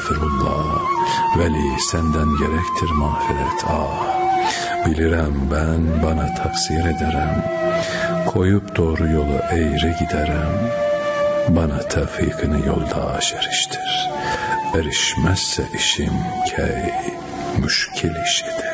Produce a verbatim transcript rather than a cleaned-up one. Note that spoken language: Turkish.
estağfirullah. Veli senden gerektir mağfiret ah. Bilirem ben bana taksir ederem. Koyup doğru yolu eğri giderem. Bana tevfikini yoldaş eriştir. Erişmezse işim key müşkil işidir.